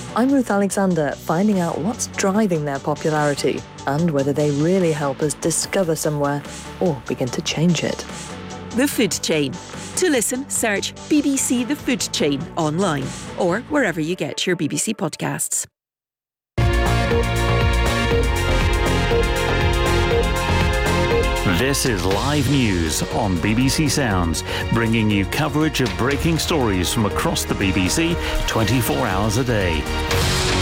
I'm Ruth Alexander, finding out what's driving their popularity and whether they really help us discover somewhere or begin to change it. The Food Chain. To listen, search BBC The Food Chain online or wherever you get your BBC podcasts. This is live news on BBC Sounds, bringing you coverage of breaking stories from across the BBC 24 hours a day.